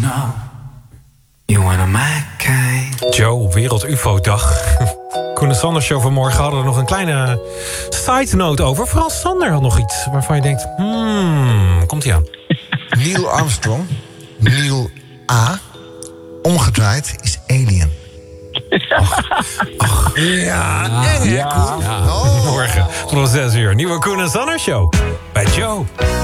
know you one of my kind. Joe, Wereld UFO-dag. Koen en Sander show vanmorgen hadden er nog een kleine side note over. Vooral Sander had nog iets waarvan je denkt... komt-ie aan. Neil Armstrong, Neil A, omgedraaid is Alien. Ja. Morgen tot 6 uur. Nieuwe Koen en Sander show bij Joe.